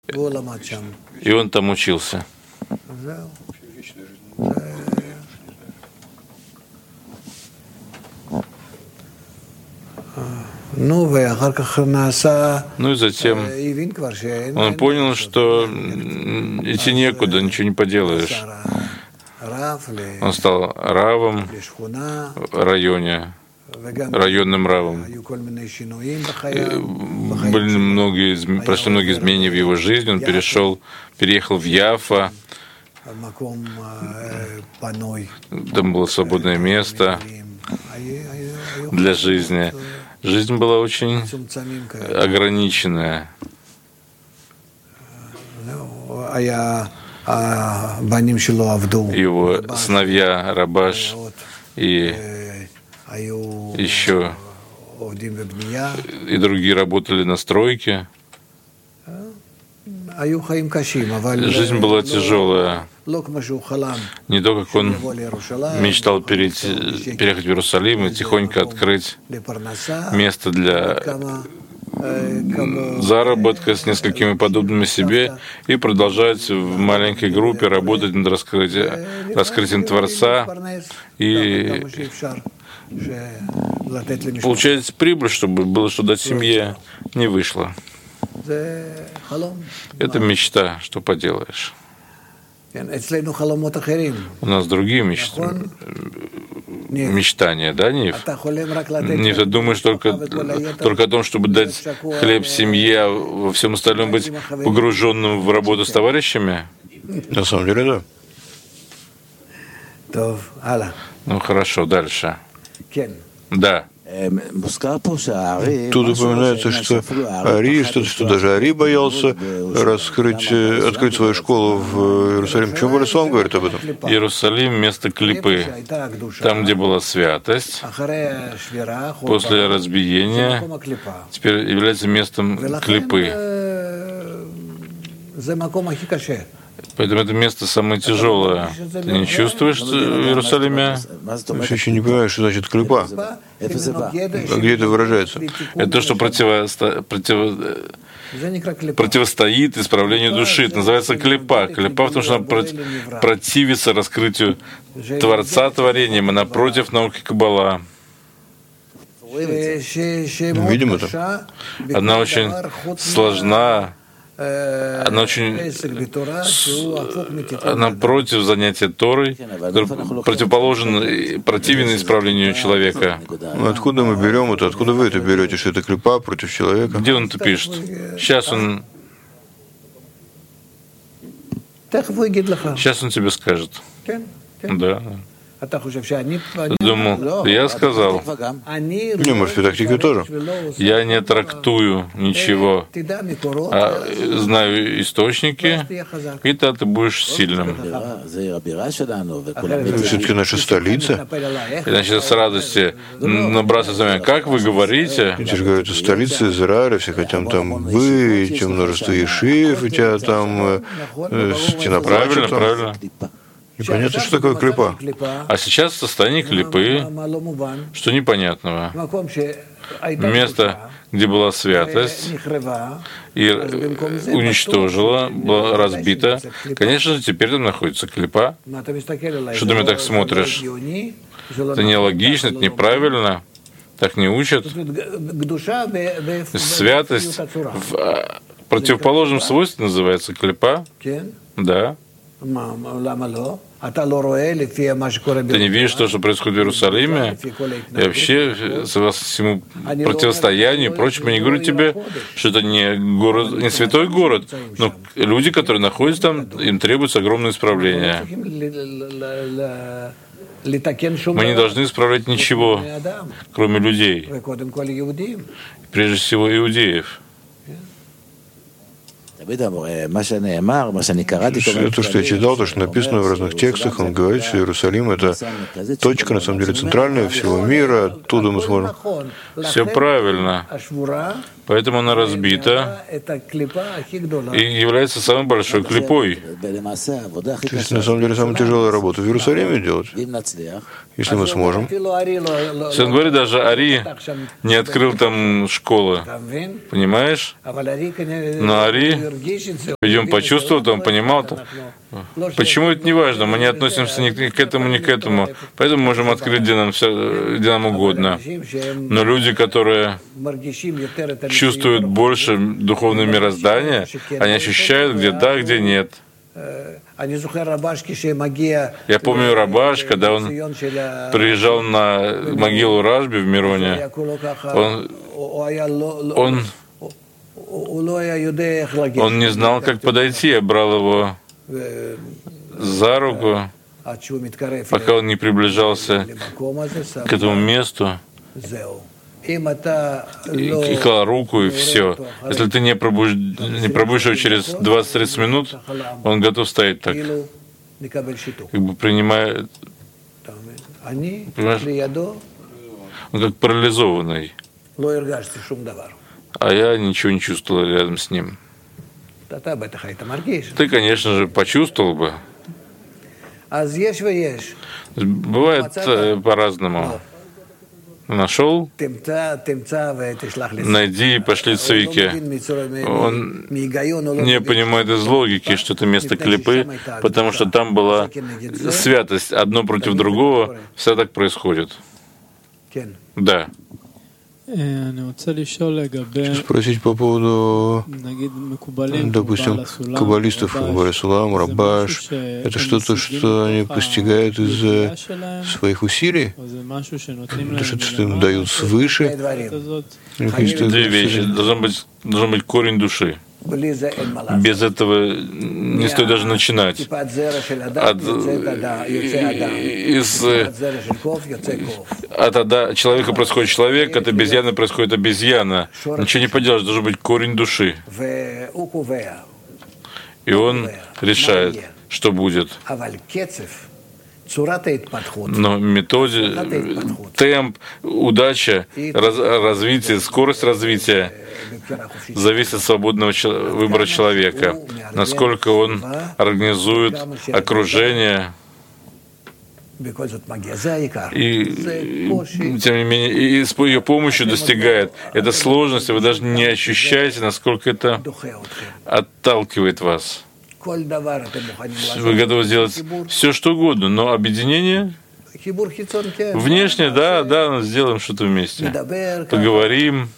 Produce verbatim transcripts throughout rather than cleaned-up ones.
И он там учился. Ну и затем он понял, что идти некуда, ничего не поделаешь. Он стал равом в районе, районным равом. Были многие, прошли многие изменения в его жизни. Он перешел, переехал в Яффа. Там было свободное место для жизни. Жизнь была очень ограниченная. Его сыновья Рабаш и еще и другие работали на стройке. Жизнь была тяжелая. Не то, как он мечтал перейти, переехать в Иерусалим и тихонько открыть место для заработка с несколькими подобными себе и продолжать в маленькой группе работать над раскрытием, раскрытием Творца и получать прибыль, чтобы было что дать семье, не вышло. Это мечта, что поделаешь. У нас другие мечты, мечтания, да, Нив? Нив, ты думаешь только, только о том, чтобы дать хлеб семье, а во всем остальном быть погруженным в работу с товарищами? На самом деле, да. Ну хорошо, дальше. Да. Тут упоминается, что Ари, что, что даже Ари боялся раскрыть, открыть свою школу в Иерусалиме. Почему Борисов говорит об этом? Иерусалим — место клипы. Там, где была святость, после разбиения, теперь является местом клипы. Поэтому это место самое тяжелое. Ты не чувствуешь в Иерусалиме? Я еще не понимаю, что значит клипа. Где это выражается? Это то, что противосто... против... противостоит исправлению души. Это называется клипа. Клипа, потому что она противится раскрытию Творца творением, она против науки Каббала. Видим это. Она очень сложна. Она очень она против занятия Торой, который противоположен, противен исправлению человека. Ну, откуда мы берем это? Откуда вы это берете, что это клипа против человека? Где он это пишет? Сейчас он Сейчас он тебе скажет. Да. Думал, я сказал. Не, может, и тактика тоже. Я не трактую ничего, а знаю источники, и тогда ты будешь сильным. Это все-таки наша столица. Иначе с радости набраться за меня. Как вы говорите? Эти же говорят, столица Израиля, все хотят там быть, множество ешив, у тебя там стена плача. Правильно, правильно. Непонятно, что такое клипа. А сейчас состояние клипы, что непонятного. Место, где была святость, и уничтожила, была разбита. Конечно же, теперь там находится клипа. Что ты меня так смотришь? Это нелогично, это неправильно. Так не учат. Святость в противоположном свойстве называется клипа. Да. Ты не видишь то, что происходит в Иерусалиме, и вообще всему противостоянию и прочему. Я не говорю тебе, что это не город, не святой город, но люди, которые находятся там, им требуется огромное исправление. Мы не должны исправлять ничего, кроме людей, прежде всего иудеев. Это то, что я читал, то, что написано в разных текстах, он говорит, что Иерусалим — это точка, на самом деле, центральная всего мира, оттуда мы сможем... Все правильно. Поэтому она разбита и является самой большой клипой. То есть, на самом деле, самая тяжелая работа в Иерусалиме делать, если мы сможем. Сын говорит, даже Ари не открыл там школы. Понимаешь? Но Ари Видимо, почувствовал, он понимал. -то. Почему это не важно? Мы не относимся ни к этому, ни к этому. Поэтому можем открыть, где нам, все, где нам угодно. Но люди, которые чувствуют больше духовное мироздание, они ощущают, где да, где нет. Я помню Рабаш, когда он приезжал на могилу Рашби в Мироне, он, он, он не знал, как подойти. Я брал его за руку, пока он не приближался к этому месту, и клал руку, и все. Если ты не пробудешь, не пробудешь его через двадцать-тридцать минут, он готов стоять так, как бы принимая, понимаешь? Он как парализованный. А я ничего не чувствовал рядом с ним. Ты, конечно же, почувствовал бы. Бывает по-разному. Нашел, найди и пошли цвики. Он не понимает из логики, что это место клипы, потому что там была святость. Одно против другого, все так происходит. Да. Спросить по поводу, допустим, каббалистов, Барисулам, Рабаш. Это что-то, что они постигают из своих усилий? Это что-то, что им дают свыше? Две вещи. Должен быть, должен быть корень души. Без этого не стоит даже начинать. От, из, от ада человека происходит человек, от обезьяны происходит обезьяна. Ничего не поделаешь, должен быть корень души. И он решает, что будет. Но методе, темп, удача, раз, развитие, скорость развития зависит от свободного выбора человека, насколько он организует окружение. И, тем не менее, и с ее помощью достигает. Это сложность, вы даже не ощущаете, насколько это отталкивает вас. Вы готовы сделать все, что угодно, но объединение внешне, да, да, мы сделаем что-то вместе. Поговорим.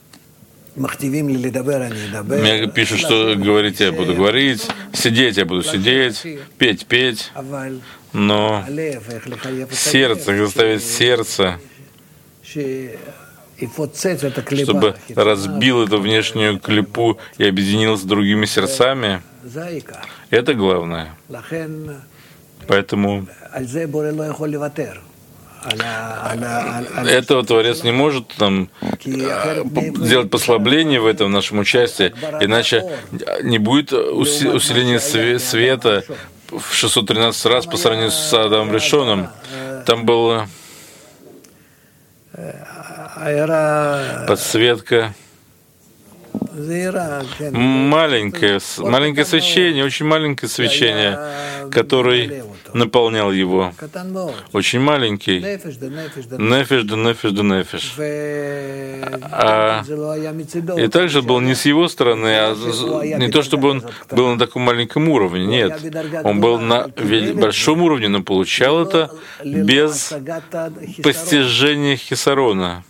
Мне пишут, что говорить я буду говорить, сидеть я буду сидеть, петь, петь. Но сердце, заставить сердце, чтобы разбил эту внешнюю клипу и объединил с другими сердцами, это главное. Поэтому этого Творец не может там сделать послабление в этом нашем участии, иначе не будет усиления света в шестьсот тринадцать раз по сравнению с Адамом Ришоном. Там была подсветка, маленькое, маленькое свечение, очень маленькое свечение, который наполнял его. Очень маленький. Нефеш да нефеш да нефеш. А, и также был не с его стороны, а не то, чтобы он был на таком маленьком уровне, нет. Он был на большом уровне, но получал это без постижения хисарона.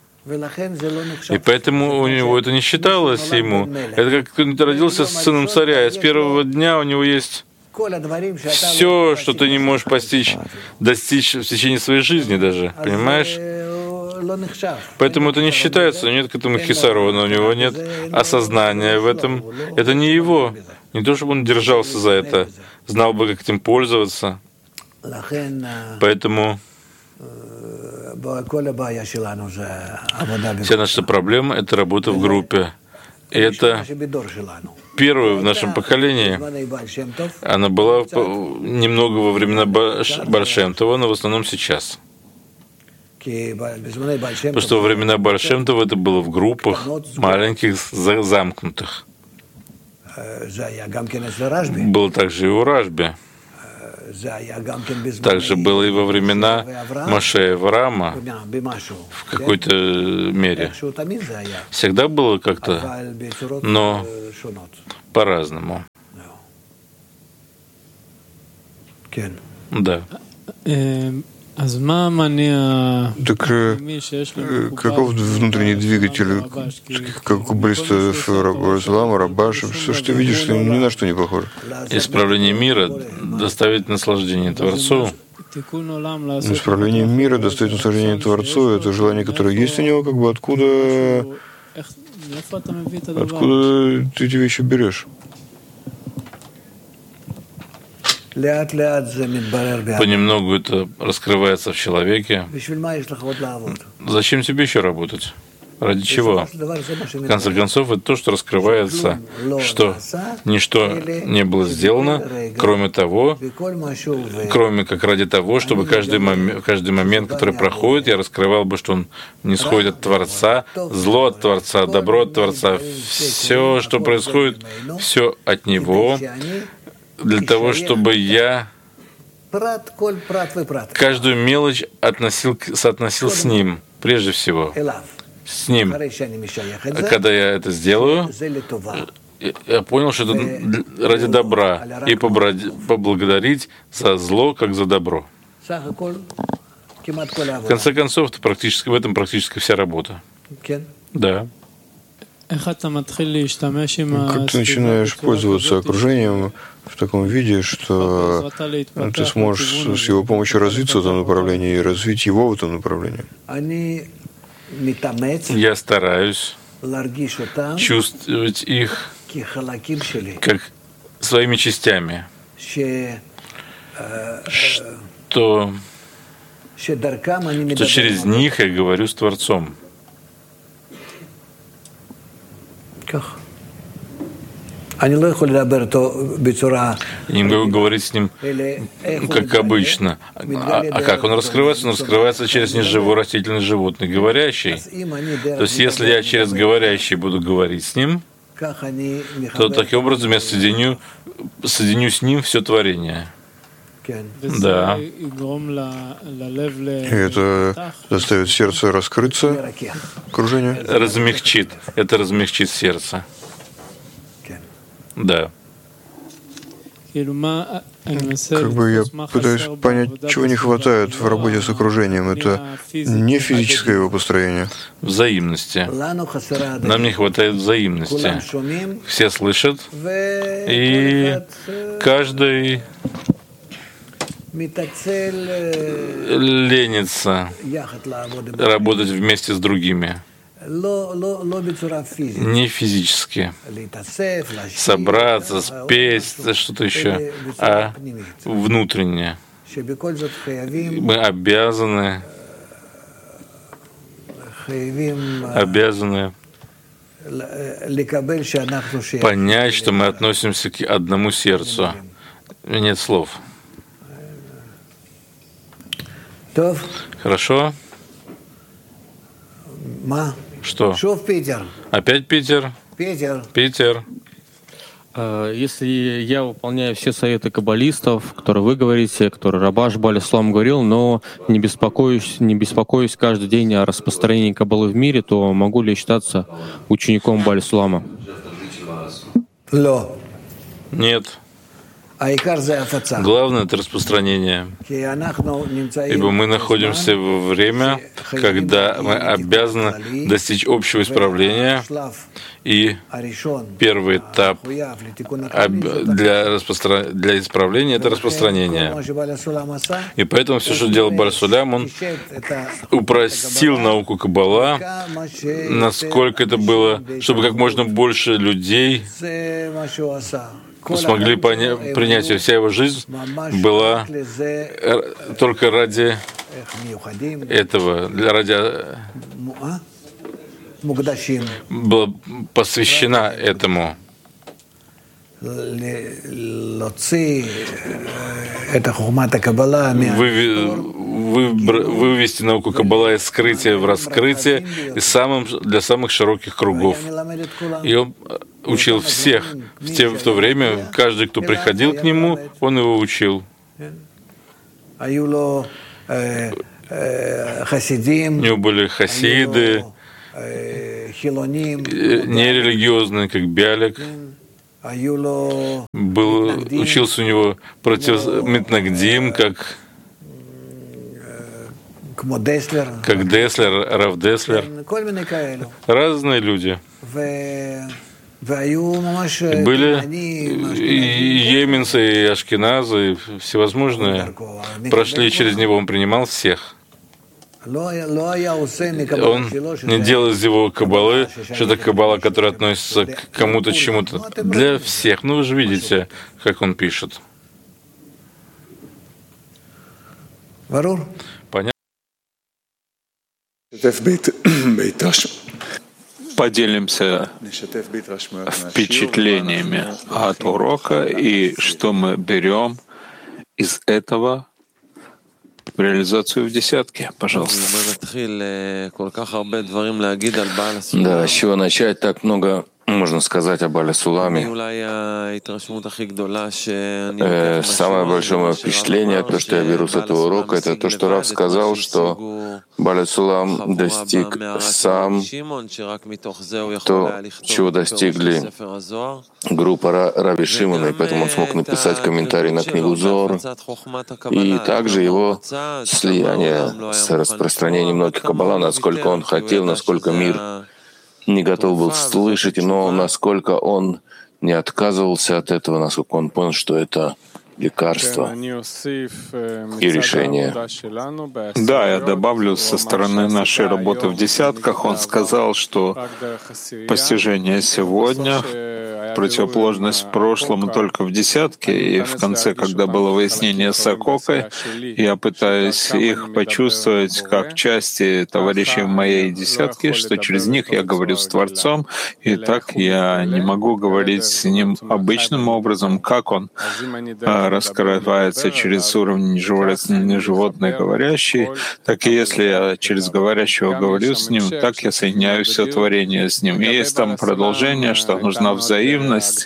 И поэтому у него это не считалось ему. Это как он родился с сыном царя, и с первого дня у него есть все, что ты не можешь постичь, достичь в течение своей жизни даже, понимаешь? Поэтому это не считается, у него нет к этому хисарона, у него нет осознания в этом. Это не его. Не то, чтобы он держался за это, знал бы, как этим пользоваться. Поэтому вся наша проблема — это работа в группе. И это первое в нашем поколении. Она была немного во времена Бааль Шем Това, но в основном сейчас. Потому что во времена Бааль Шем Това это было в группах, маленьких, замкнутых. Было также и у Рашби. Также было и во времена Моше и Авраама в какой-то мере. Всегда было как-то, но по-разному. Да. Так каков внутренний двигатель, как у каббалистов Ислама, Рабаш, все, что ты видишь, что ни на что не похоже? Исправление мира доставит наслаждение Творцу. Исправление мира доставит наслаждение Творцу, это желание, которое есть у него, как бы откуда, откуда ты эти вещи берешь? Понемногу это раскрывается в человеке. Зачем тебе еще работать? Ради чего? В конце концов, это то, что раскрывается, что ничто не было сделано, кроме того, кроме как ради того, чтобы каждый момент, каждый момент, который проходит, я раскрывал бы, что он не сходит от Творца, зло от Творца, добро от Творца. Все, что происходит, все от Него, для того, чтобы я каждую мелочь относил, соотносил с Ним, прежде всего. С Ним. Когда я это сделаю, я понял, что это ради добра, и поблагодарить за зло, как за добро. В конце концов, это практически, в этом практически вся работа. Да. Как ты начинаешь пользоваться окружением в таком виде, что ты сможешь с его помощью развиться в этом направлении и развить его в этом направлении? Я стараюсь чувствовать их как своими частями, что, что через них я говорю с Творцом. Я не могу говорить с ним, как обычно. А, а как он раскрывается? Он раскрывается через неживой растительный животный, говорящий. То есть, если я через говорящий буду говорить с ним, то таким образом я соединю, соединю с ним все творение. Да. И это заставит сердце раскрыться, окружение? Размягчит. Это размягчит сердце. Да. Как бы я пытаюсь понять, чего не хватает в работе с окружением. Это не физическое его построение. Взаимности. Нам не хватает взаимности. Все слышат, и каждый ленится работать вместе с другими. Не физически. Собраться, спеть, что-то еще, а внутренне. Мы обязаны, обязаны понять, что мы относимся к одному сердцу. Нет слов. Хорошо? Что? Опять Питер? Питер. Питер. Если я выполняю все советы каббалистов, которые вы говорите, которые Рабаш Бааль Ислам говорил, но не беспокоюсь, не беспокоюсь каждый день о распространении каббалы в мире, то могу ли я считаться учеником Бааль Ислама? Нет. Главное — это распространение, ибо мы находимся во время, когда мы обязаны достичь общего исправления, и первый этап для, распостра... для исправления — это распространение. И поэтому все, что делал Бааль Сулям, он упростил науку Каббала, насколько это было, чтобы как можно больше людей смогли поня- принять ее. Вся его жизнь была только ради этого, для ради была посвящена этому. Вы, вы, вывести науку Каббала из скрытия в раскрытие и самым, для самых широких кругов. И он учил всех. В, те, в то время каждый, кто приходил к нему, он его учил. У него были хасиды, нерелигиозные, как Биалик. был, учился у него против Митнагдим, как, как Деслер, Рав Деслер. Разные люди. Были и йеменцы, и ашкеназы, и всевозможные. Прошли через него, он принимал всех. Он не делал из его каббалы, что это каббала, которая относится к кому-то, чему-то. Для всех. Ну, вы же видите, как он пишет. Понятно? Поделимся впечатлениями от урока и что мы берем из этого в реализацию в десятке. Пожалуйста. Да, с чего начать? Так много можно сказать об Бале Суламе. Э, самое большое мое впечатление, то, что я беру с этого урока, это то, что Рав сказал, что Бале Сулам достиг сам то, чего достигли группа Рави Шимона, и поэтому он смог написать комментарий на книгу Зор, и также его слияние с распространением многих каббала, насколько он хотел, насколько мир не готов был слышать, но насколько он не отказывался от этого, насколько он понял, что это лекарство и решение. Да, я добавлю со стороны нашей работы в десятках. Он сказал, что постижение сегодня, противоположность прошлому только в десятке, и в конце, когда было выяснение с Акокой, я пытаюсь их почувствовать как части товарищей в моей десятке, что через них я говорю с Творцом, и так я не могу говорить с ним обычным образом, как он раскрывается через уровень животный говорящий, так и если я через говорящего говорю с ним, так я соединяю все творение с ним. И есть там продолжение, что нужна взаимность.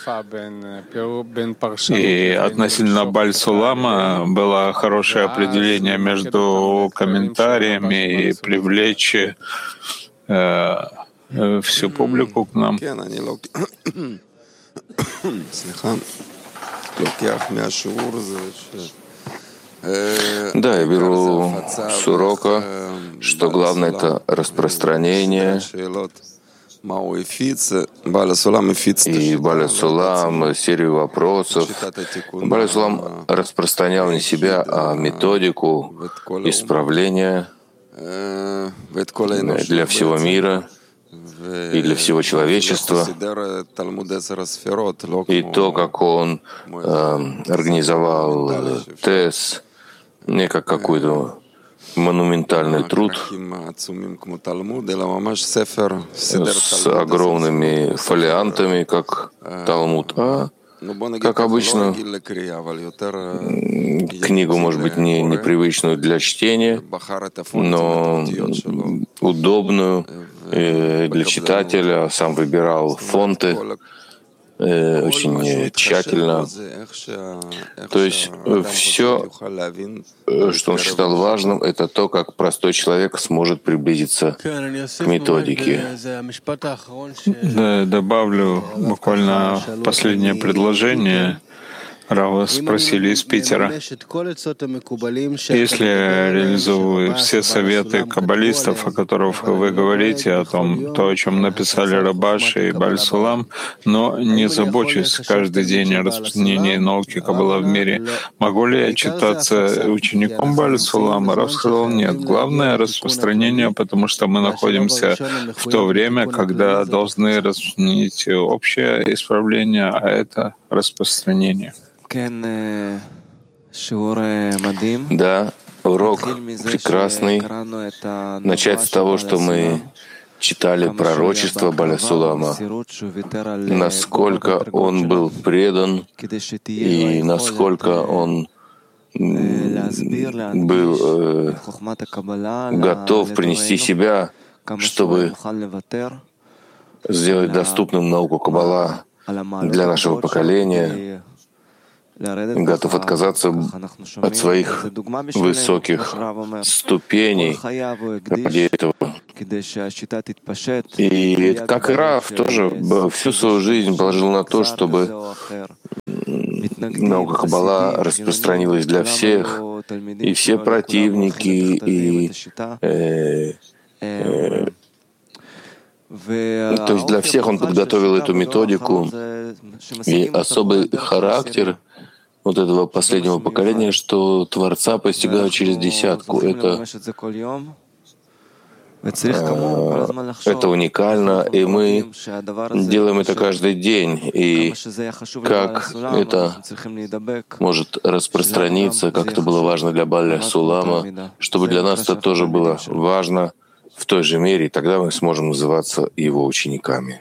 И относительно Баль Сулама было хорошее определение между комментариями и привлечь э, всю публику к нам. Да, я беру с урока, что главное — это распространение. И Бале Сулам, серию вопросов. Бале Сулам распространял не себя, а методику исправления для всего мира и для всего человечества. И то, как он э, организовал ТЭС, не как какой-то монументальный труд с огромными фолиантами, как Талмуд, а как обычно, книгу, может быть, не непривычную для чтения, но удобную для читателя. Сам выбирал фонты очень тщательно. То есть все, что он считал важным, это то, как простой человек сможет приблизиться к методике. Да, добавлю буквально последнее предложение. Рава спросили из Питера, если я реализовываю все советы каббалистов, о которых вы говорите, о том, то, о чем написали Рабаш и Баль Сулам, но не забочусь каждый день о распространении науки каббала в мире, могу ли я считаться учеником Баль Сулама? Рав сказал, нет. Главное — распространение, потому что мы находимся в то время, когда должны распространить общее исправление, а это распространение. Да, урок прекрасный. Начать с того, что мы читали пророчество Бале Сулама, насколько он был предан и насколько он был э, готов принести себя, чтобы сделать доступным науку Каббала для нашего поколения, готов отказаться от своих высоких ступеней ради этого. И как и Рав, тоже всю свою жизнь положил на то, чтобы наука Каббала распространилась для всех, и все противники, и э, э, то есть для всех он подготовил эту методику, и особый характер вот этого последнего поколения, что Творца постигают через десятку. Это, это уникально, и мы делаем это каждый день. И как это может распространиться, как это было важно для Бааля Сулама, чтобы для нас это тоже было важно в той же мере, и тогда мы сможем называться его учениками.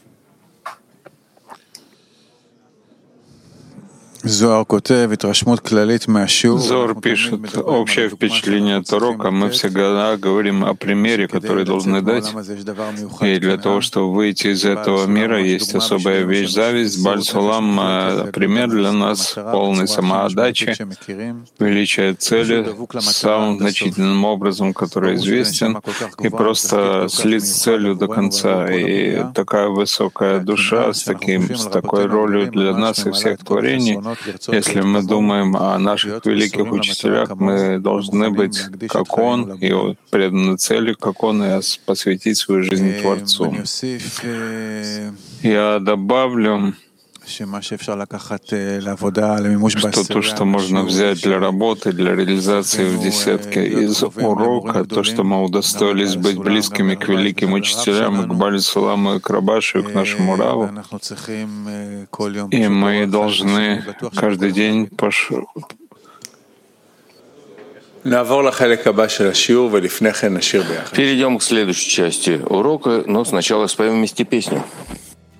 Зор пишет, общее впечатление от урока. Мы всегда говорим о примере, который должны дать. И для того, чтобы выйти из этого мира, есть особая вещь — зависть. Бааль Сулам — пример для нас полной самоотдачи, величия цели самым значительным образом, который известен, и просто слить с целью до конца. И такая высокая душа с, таким, с такой ролью для нас и всех творений. Если мы думаем о наших великих учителях, мы должны быть как Он, и преданы цели, как Он, и посвятить свою жизнь Творцу. Я добавлю, что то, что можно взять для работы, для реализации в десятке из урока, то, что мы удостоились быть близкими к великим учителям, и к Баалю Суламу, и к Рабашу, и к нашему Раву, и мы должны каждый день пош... Перейдем к следующей части урока, но сначала споем вместе песню.